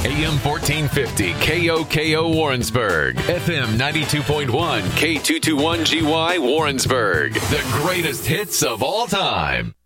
AM 1450 KOKO Warrensburg, FM 92.1 K221GY Warrensburg. The greatest hits of all time.